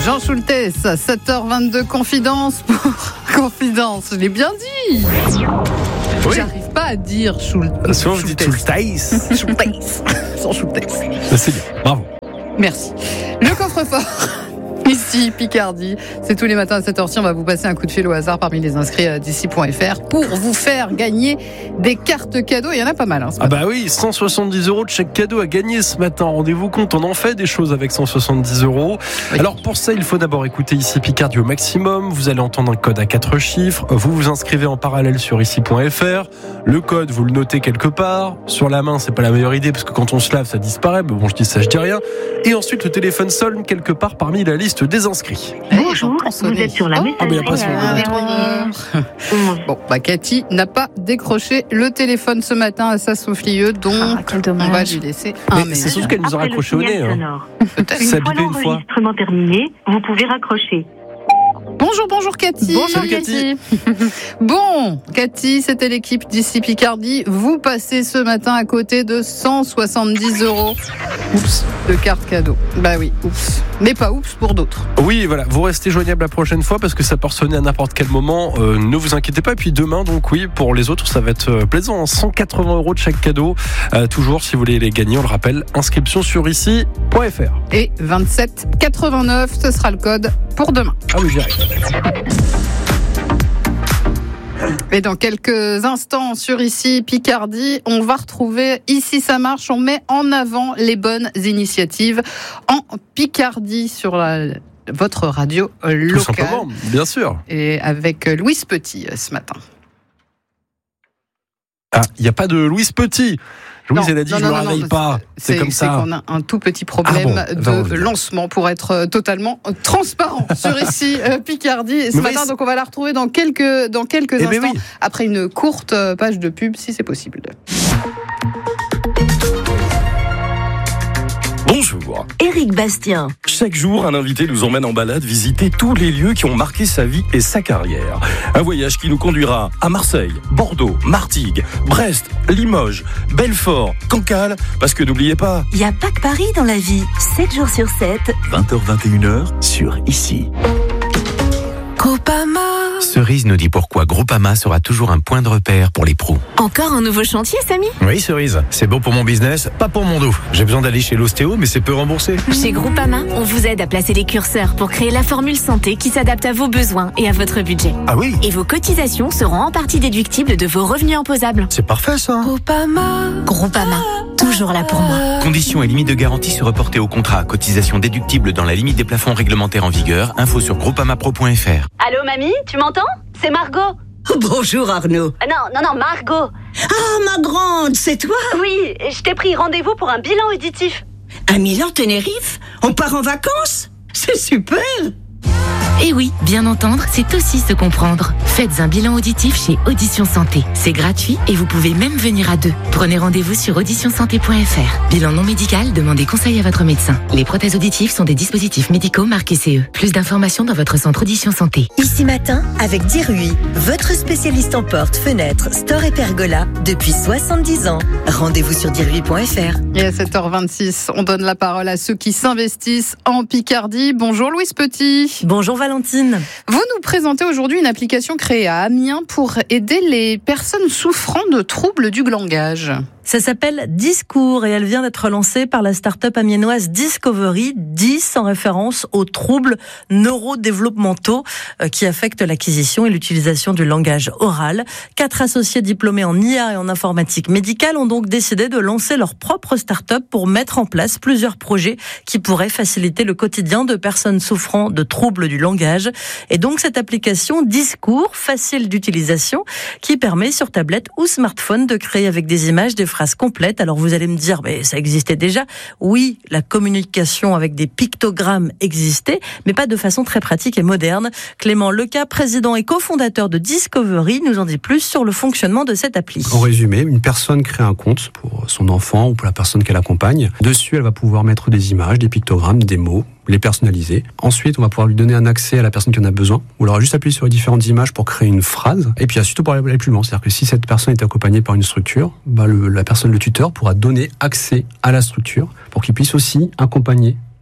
Jean Schultes, 7h22, confidence, je l'ai bien dit. Oui. J'arrive pas à dire Schultes. Souvent vous dites Schultes. Sans Schultes. C'est bien, bravo. Merci. Le coffre-fort. Ici, Picardie, c'est tous les matins à 7h ci, on va vous passer un coup de fil au hasard parmi les inscrits d'ici.fr pour vous faire gagner des cartes cadeaux. Il y en a pas mal. Ah bah oui, 170 € de chèque cadeau à gagner ce matin. Rendez-vous compte, on en fait des choses avec 170 €. Oui. Alors pour ça, il faut d'abord écouter ici Picardie au maximum. Vous allez entendre un code à 4 chiffres. Vous vous inscrivez en parallèle sur ici.fr. Le code, vous le notez quelque part. Sur la main, c'est pas la meilleure idée parce que quand on se lave, ça disparaît. Mais bon, je dis rien. Et ensuite, le téléphone sonne quelque part parmi la liste des inscrits. Bonjour, vous êtes sur la messagerie. Bon, Cathy n'a pas décroché le téléphone ce matin à sa souffleuse, donc on va lui laisser un message. C'est surtout qu'elle nous a raccroché au nez. Peut-être. Une fois l'enregistrement terminé, vous pouvez raccrocher. Bonjour Cathy. Bonjour Cathy. Bon, Cathy, c'était l'équipe d'ici Picardie. Vous passez ce matin à côté de 170 €. Oups, de cartes cadeaux. Bah oui, oups. Mais pas oups pour d'autres. Oui, voilà, vous restez joignable la prochaine fois parce que ça peut sonner à n'importe quel moment. Ne vous inquiétez pas. Et puis demain, donc oui, pour les autres, ça va être plaisant. 180 € de chaque cadeau. Toujours, si vous voulez les gagner, on le rappelle, inscription sur ici.fr. Et 27,89, ce sera le code pour demain. Ah oui, j'y arrive. Et dans quelques instants sur Ici Picardie, on va retrouver Ici ça marche. On met en avant les bonnes initiatives en Picardie sur votre radio locale. Tout simplement, bien sûr. Et avec Louise Petit ce matin. Ah, il n'y a pas de Louise Petit. Louise, elle a dit je ne me réveille pas. C'est comme ça. C'est qu'on a un tout petit problème de lancement pour être totalement transparent sur Ici Picardie ce matin. Donc on va la retrouver dans quelques instants après une courte page de pub si c'est possible. Bonjour. Éric Bastien. Chaque jour, un invité nous emmène en balade visiter tous les lieux qui ont marqué sa vie et sa carrière. Un voyage qui nous conduira à Marseille, Bordeaux, Martigues, Brest, Limoges, Belfort, Cancale, parce que n'oubliez pas... Il n'y a pas que Paris dans la vie. 7 jours sur 7. 20h-21h sur Ici. Groupama. Cerise nous dit pourquoi Groupama sera toujours un point de repère pour les pros. Encore un nouveau chantier, Samy ? Oui, Cerise, c'est bon pour mon business, pas pour mon dos. J'ai besoin d'aller chez l'ostéo, mais c'est peu remboursé. Chez Groupama, on vous aide à placer les curseurs pour créer la formule santé qui s'adapte à vos besoins et à votre budget. Ah oui ? Et vos cotisations seront en partie déductibles de vos revenus imposables. C'est parfait, ça. Groupama, toujours là pour moi. Conditions et limites de garantie se reporter au contrat. Cotisation déductible dans la limite des plafonds réglementaires en vigueur. Info sur groupamapro.fr. Allô, mamie, tu m'entends ? C'est Margot. Bonjour Arnaud. Non, Margot. Ah, ma grande, c'est toi ? Oui, je t'ai pris rendez-vous pour un bilan auditif. Un Milan Tenerife ? On part en vacances ? C'est super ! Et oui, bien entendre, c'est aussi se comprendre. Faites un bilan auditif chez Audition Santé. C'est gratuit et vous pouvez même venir à deux. Prenez rendez-vous sur auditionsanté.fr. Bilan non médical, demandez conseil à votre médecin. Les prothèses auditives sont des dispositifs médicaux marqués CE. Plus d'informations dans votre centre Audition Santé. Ici matin, avec Dirui, votre spécialiste en portes, fenêtres, stores et pergolas depuis 70 ans. Rendez-vous sur dirui.fr. Et à 7h26, on donne la parole à ceux qui s'investissent en Picardie. Bonjour Louise Petit. Bonjour Valentine. Vous nous présentez aujourd'hui une application créée à Amiens pour aider les personnes souffrant de troubles du langage. Ça s'appelle Discours et elle vient d'être lancée par la start-up amiénoise Discovery, 10 en référence aux troubles neurodéveloppementaux qui affectent l'acquisition et l'utilisation du langage oral. 4 associés diplômés en IA et en informatique médicale ont donc décidé de lancer leur propre start-up pour mettre en place plusieurs projets qui pourraient faciliter le quotidien de personnes souffrant de troubles du langage. Et donc cette application Discours, facile d'utilisation, qui permet sur tablette ou smartphone de créer avec des images des phrases complètes. Alors vous allez me dire, mais ça existait déjà. Oui, la communication avec des pictogrammes existait, mais pas de façon très pratique et moderne. Clément Leca, président et cofondateur de Discovery, nous en dit plus sur le fonctionnement de cette appli. En résumé, une personne crée un compte pour son enfant ou pour la personne qu'elle accompagne. Dessus, elle va pouvoir mettre des images, des pictogrammes, des mots, les personnaliser. Ensuite, on va pouvoir lui donner un accès à la personne qui en a besoin. Ou alors juste appuyer sur les différentes images pour créer une phrase. Et puis ensuite, on pourra aller plus loin. C'est-à-dire que si cette personne est accompagnée par une structure, la personne, le tuteur, pourra donner accès à la structure pour qu'il puisse aussi accompagner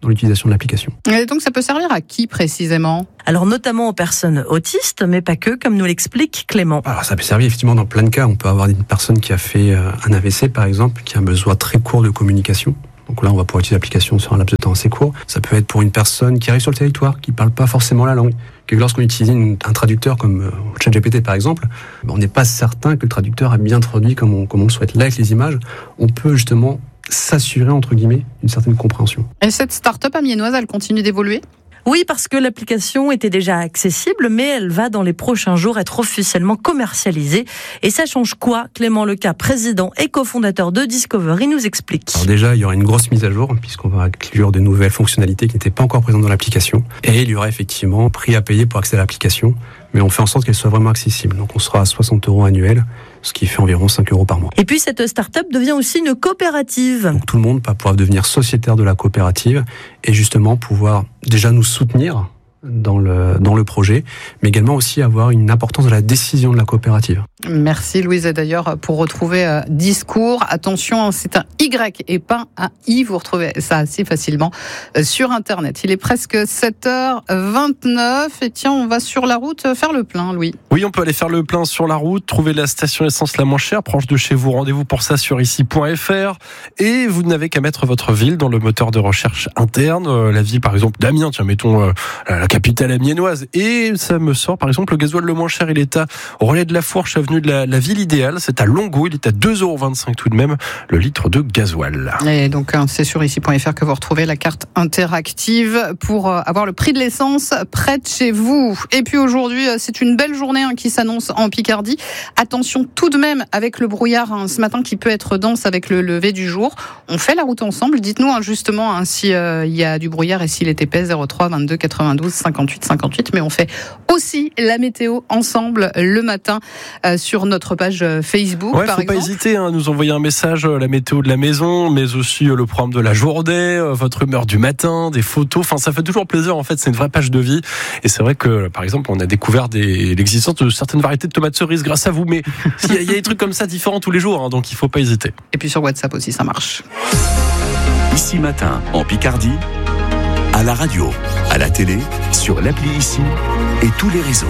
dans l'utilisation de l'application. Et donc ça peut servir à qui précisément ? Alors notamment aux personnes autistes, mais pas que, comme nous l'explique Clément. Alors ça peut servir effectivement dans plein de cas. On peut avoir une personne qui a fait un AVC par exemple, qui a un besoin très court de communication. Donc là, on va pouvoir utiliser l'application sur un laps de temps assez court. Ça peut être pour une personne qui arrive sur le territoire, qui ne parle pas forcément la langue. Que lorsqu'on utilise un traducteur comme ChatGPT par exemple, on n'est pas certain que le traducteur a bien traduit comme on le souhaite. Là, avec les images, on peut justement s'assurer, entre guillemets, une certaine compréhension. Et cette start-up amiénoise, elle continue d'évoluer ? Oui, parce que l'application était déjà accessible, mais elle va dans les prochains jours être officiellement commercialisée. Et ça change quoi ? Clément Lecas, président et cofondateur de Discovery, nous explique. Alors déjà, il y aura une grosse mise à jour, puisqu'on va inclure de nouvelles fonctionnalités qui n'étaient pas encore présentes dans l'application. Et il y aura effectivement prix à payer pour accéder à l'application, mais on fait en sorte qu'elle soit vraiment accessible. Donc on sera à 60 € annuels, ce qui fait environ 5 € par mois. Et puis cette start-up devient aussi une coopérative. Donc tout le monde va pouvoir devenir sociétaire de la coopérative et justement pouvoir déjà nous soutenir dans le projet, mais également aussi avoir une importance dans la décision de la coopérative. Merci Louise. Et d'ailleurs, pour retrouver Discours, attention, c'est un Y et pas un I. Vous retrouvez ça assez facilement sur Internet. Il est presque 7h29 et tiens, on va sur la route faire le plein, Louis. Oui, on peut aller faire le plein sur la route, trouver la station essence la moins chère, proche de chez vous. Rendez-vous pour ça sur ici.fr et vous n'avez qu'à mettre votre ville dans le moteur de recherche interne. La ville, par exemple, d'Amiens, tiens, mettons la capitale amiénoise. Et ça me sort, par exemple, le gasoil le moins cher, il est au relais de la Fourche, avenue de la ville idéale. C'est à Longo, il est à 2,25 € tout de même, le litre de gasoil. Et donc, c'est sur ici.fr que vous retrouvez la carte interactive pour avoir le prix de l'essence près de chez vous. Et puis aujourd'hui, c'est une belle journée qui s'annonce en Picardie. Attention tout de même avec le brouillard ce matin qui peut être dense avec le lever du jour. On fait la route ensemble. Dites-nous justement si il y a du brouillard et s'il est épais. 03 22 92 58 58. Mais on fait aussi la météo ensemble le matin sur notre page Facebook. Ouais, par exemple. Pas hésiter à nous envoyer un message, la météo de la maison, mais aussi le programme de la journée, votre humeur du matin, des photos. Enfin, ça fait toujours plaisir. En fait, c'est une vraie page de vie. Et c'est vrai que, par exemple, on a découvert l'existence de certaines variétés de tomates cerises grâce à vous. Mais il y a des trucs comme ça différents tous les jours, donc il faut pas hésiter. Et puis sur WhatsApp aussi, ça marche. Ici Matin, en Picardie, à la radio, à la télé, sur l'appli Ici et tous les réseaux.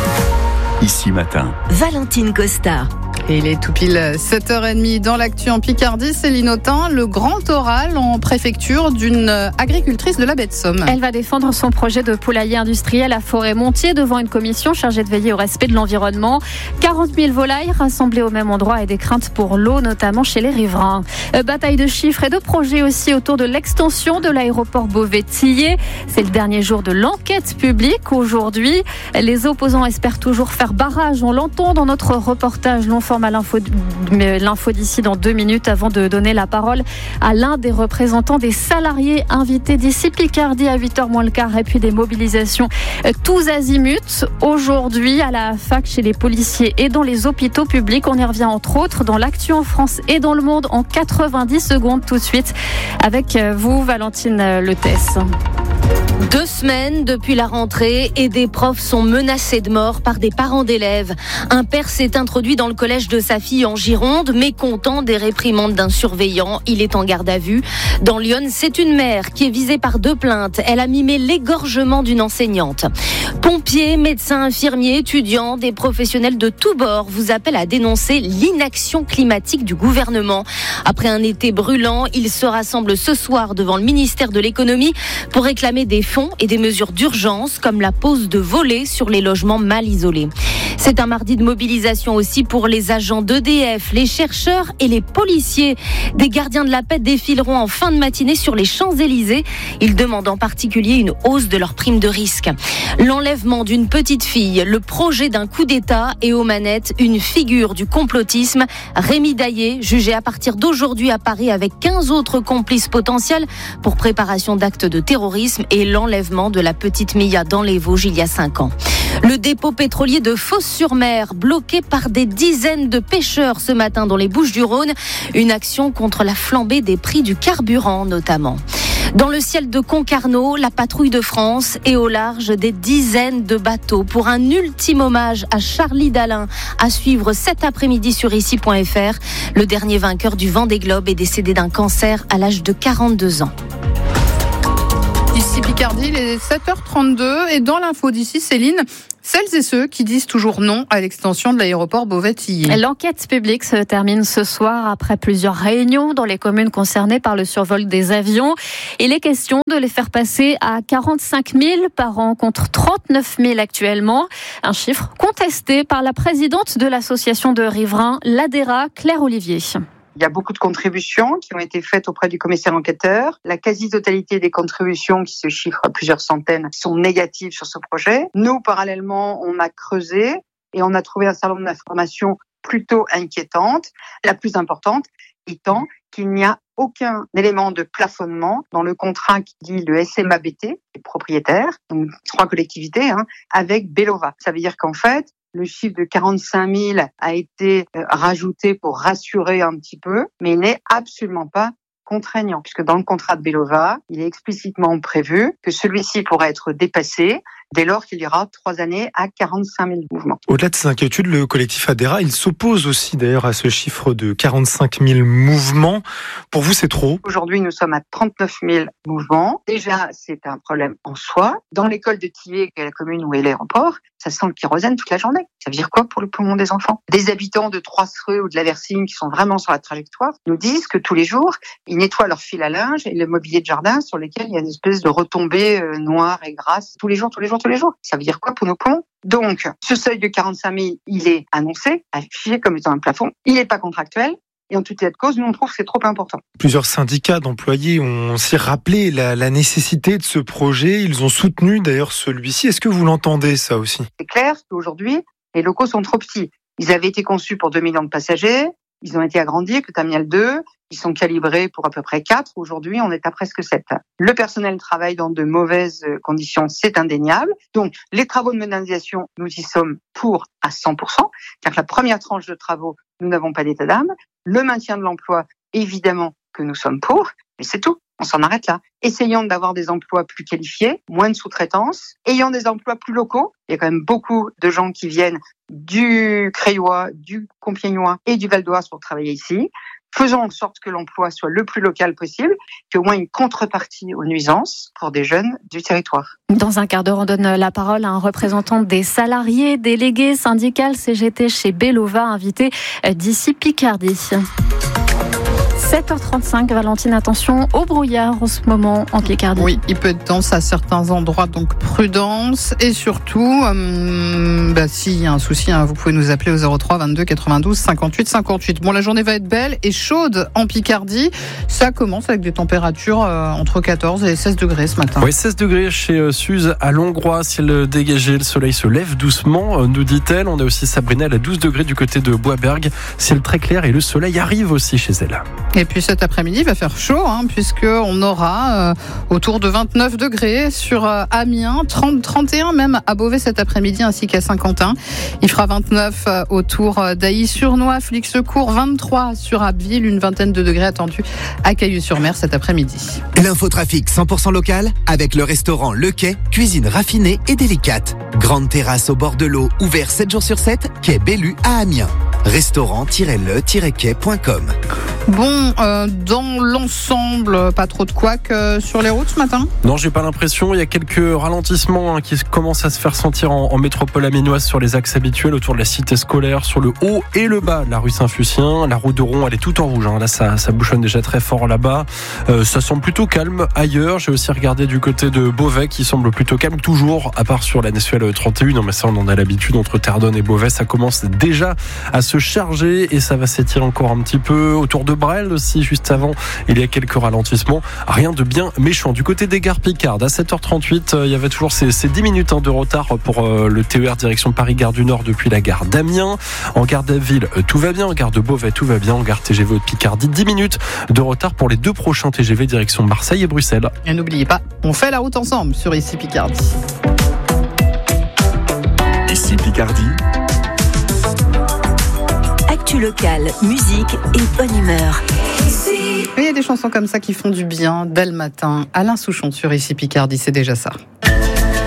Ici Matin. Valentine Costa. Et il est tout pile 7h30 dans l'actu en Picardie. Céline Autain, le grand oral en préfecture d'une agricultrice de la baie de Somme. Elle va défendre son projet de poulailler industriel à Forêt-Montier devant une commission chargée de veiller au respect de l'environnement. 40 000 volailles rassemblées au même endroit et des craintes pour l'eau, notamment chez les riverains. Bataille de chiffres et de projets aussi autour de l'extension de l'aéroport Beauvais-Tillé. C'est le dernier jour de l'enquête publique aujourd'hui. Les opposants espèrent toujours faire barrage. On l'entend dans notre reportage long format à l'info d'ici dans 2 minutes avant de donner la parole à l'un des représentants des salariés invités d'ici Picardie à 8h moins le quart et puis des mobilisations tous azimuts aujourd'hui à la fac, chez les policiers et dans les hôpitaux publics. On y revient entre autres dans l'actu en France et dans le monde en 90 secondes tout de suite avec vous Valentine Letesse. 2 semaines depuis la rentrée et des profs sont menacés de mort par des parents d'élèves. Un père s'est introduit dans le collège de sa fille en Gironde, mécontent des réprimandes d'un surveillant. Il est en garde à vue. Dans Lyon, c'est une mère qui est visée par 2 plaintes. Elle a mimé l'égorgement d'une enseignante. Pompiers, médecins, infirmiers, étudiants, des professionnels de tous bords vous appellent à dénoncer l'inaction climatique du gouvernement. Après un été brûlant, ils se rassemblent ce soir devant le ministère de l'économie pour réclamer des fonds et des mesures d'urgence comme la pose de volets sur les logements mal isolés. C'est un mardi de mobilisation aussi pour les agents d'EDF, les chercheurs et les policiers. Des gardiens de la paix défileront en fin de matinée sur les Champs-Élysées. Ils demandent en particulier une hausse de leur prime de risque. L'enlèvement d'une petite fille, le projet d'un coup d'État et aux manettes, une figure du complotisme. Rémi Daillé, jugé à partir d'aujourd'hui à Paris avec 15 autres complices potentiels pour préparation d'actes de terrorisme et l'enlèvement de la petite Mia dans les Vosges il y a 5 ans. Le dépôt pétrolier de Fos-sur-Mer, bloqué par des dizaines de pêcheurs ce matin dans les Bouches-du-Rhône. Une action contre la flambée des prix du carburant notamment. Dans le ciel de Concarneau, la patrouille de France est au large des dizaines de bateaux pour un ultime hommage à Charlie Dalin à suivre cet après-midi sur ici.fr. Le dernier vainqueur du Vendée Globe est décédé d'un cancer à l'âge de 42 ans. ici Picardie, il est 7h32 et dans l'info d'ici, Céline, celles et ceux qui disent toujours non à l'extension de l'aéroport Beauvais-Tillé. L'enquête publique se termine ce soir après plusieurs réunions dans les communes concernées par le survol des avions. Il est question de les faire passer à 45 000 par an contre 39 000 actuellement. Un chiffre contesté par la présidente de l'association de riverains, l'ADERA, Claire Olivier. Il y a beaucoup de contributions qui ont été faites auprès du commissaire enquêteur. La quasi-totalité des contributions, qui se chiffrent à plusieurs centaines, sont négatives sur ce projet. Nous, parallèlement, on a creusé et on a trouvé un certain nombre d'informations plutôt inquiétantes. La plus importante étant qu'il n'y a aucun élément de plafonnement dans le contrat qui dit le SMABT, les propriétaires, donc 3 collectivités, avec Belova. Ça veut dire qu'en fait, le chiffre de 45 000 a été rajouté pour rassurer un petit peu, mais il n'est absolument pas contraignant, puisque dans le contrat de Belova, il est explicitement prévu que celui-ci pourrait être dépassé dès lors qu'il y aura 3 années à 45 000 mouvements. Au-delà de ces inquiétudes, le collectif ADERA, il s'oppose aussi d'ailleurs à ce chiffre de 45 000 mouvements. Pour vous, c'est trop ? Aujourd'hui, nous sommes à 39 000 mouvements. Déjà, c'est un problème en soi. Dans l'école de Tillé, qui est la commune où est l'aéroport, ça sent le kérosène toute la journée. Ça veut dire quoi pour le poumon des enfants ? Des habitants de Trois-Sereux ou de la Versigne qui sont vraiment sur la trajectoire nous disent que tous les jours, ils nettoient leur fil à linge et le mobilier de jardin sur lesquels il y a une espèce de retombée noire et grasse tous les jours. Ça veut dire quoi pour nos poumons ? Donc, ce seuil de 45 000, il est annoncé, affiché comme étant un plafond. Il n'est pas contractuel. Et en tout état de cause, nous, on trouve que c'est trop important. Plusieurs syndicats d'employés ont aussi rappelé la nécessité de ce projet. Ils ont soutenu d'ailleurs celui-ci. Est-ce que vous l'entendez, ça aussi ? C'est clair qu'aujourd'hui, les locaux sont trop petits. Ils avaient été conçus pour 2 millions de passagers. Ils ont été agrandis avec le terminal 2. Ils sont calibrés pour à peu près 4. Aujourd'hui, on est à presque 7. Le personnel travaille dans de mauvaises conditions, c'est indéniable. Donc, les travaux de modernisation, nous y sommes pour à 100%. Car la première tranche de travaux, nous n'avons pas d'état d'âme. Le maintien de l'emploi, évidemment que nous sommes pour. Mais c'est tout. On s'en arrête là. Essayons d'avoir des emplois plus qualifiés, moins de sous-traitance, ayant des emplois plus locaux. Il y a quand même beaucoup de gens qui viennent du Crayois, du Compiègnois et du Val d'Oise pour travailler ici. Faisons en sorte que l'emploi soit le plus local possible, qu'il y ait au moins une contrepartie aux nuisances pour des jeunes du territoire. Dans un quart d'heure, on donne la parole à un représentant des salariés, délégués syndicales CGT chez Belova, invité d'ici Picardie. 7h35, Valentine, attention au brouillard en ce moment en Picardie. Oui, il peut être dense à certains endroits, donc prudence. Et surtout, s'il y a un souci, vous pouvez nous appeler au 03 22 92 58 58. Bon, la journée va être belle et chaude en Picardie. Ça commence avec des températures entre 14 et 16 degrés ce matin. Oui, 16 degrés chez Suze à Longrois, ciel dégagé, le soleil se lève doucement, nous dit-elle. On a aussi Sabrina à 12 degrés du côté de Boisberg, ciel très clair et le soleil arrive aussi chez elle. Et puis cet après-midi, il va faire chaud, puisqu'on aura autour de 29 degrés sur Amiens, 30, 31 même à Beauvais cet après-midi, ainsi qu'à Saint-Quentin. Il fera 29 autour d'Ailly-sur-Noix, Flix-Secours, 23 sur Abbeville, une vingtaine de degrés attendus à Cailloux-sur-Mer cet après-midi. L'infotrafic 100% local avec le restaurant Le Quai, cuisine raffinée et délicate. Grande terrasse au bord de l'eau, ouvert 7 jours sur 7, quai Bellu à Amiens. Restaurant-le-quai.com. Bon, dans l'ensemble, pas trop de couacs sur les routes ce matin ? Non, j'ai pas l'impression. Il y a quelques ralentissements qui commencent à se faire sentir en métropole amiénoise sur les axes habituels autour de la cité scolaire, sur le haut et le bas de la rue Saint-Fucien. La route de Rouen, elle est toute en rouge. Là, ça bouchonne déjà très fort là-bas. Ça semble plutôt calme ailleurs. J'ai aussi regardé du côté de Beauvais qui semble plutôt calme toujours, à part sur la nationale 31. Non, mais ça, on en a l'habitude entre Terdonne et Beauvais. Ça commence déjà à se charger et ça va s'étirer encore un petit peu autour de Brel aussi, juste avant. Il y a quelques ralentissements. Rien de bien méchant. Du côté des gares Picardes, à 7h38, il y avait toujours ces 10 minutes de retard pour le TER direction Paris-Gare du Nord depuis la gare d'Amiens. En gare d'Abbeville, tout va bien. En gare de Beauvais, tout va bien. En gare TGV de Picardie, 10 minutes de retard pour les 2 prochains TGV direction Marseille et Bruxelles. Et n'oubliez pas, on fait la route ensemble sur Ici Picardie. Ici Picardie. Actu locale, musique et bonne humeur. Il y a des chansons comme ça qui font du bien dès le matin. Alain Souchon sur Ici Picardie, c'est déjà ça.